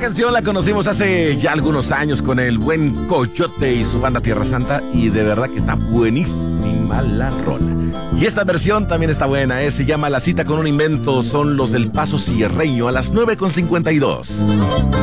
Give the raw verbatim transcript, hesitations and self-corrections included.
canción la conocimos hace ya algunos años con el buen Coyote y su banda Tierra Santa, y de verdad que está buenísima la rola. Y esta versión también está buena, ¿eh? Se llama La cita con un invento, son los del Paso Cierreño a las nueve con cincuenta y dos.